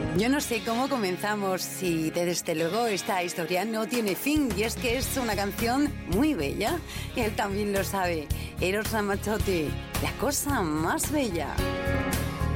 Yo no sé cómo comenzamos y desde luego esta historia no tiene fin, y es que es una canción muy bella y él también lo sabe. Eros Ramazzotti, la cosa más bella.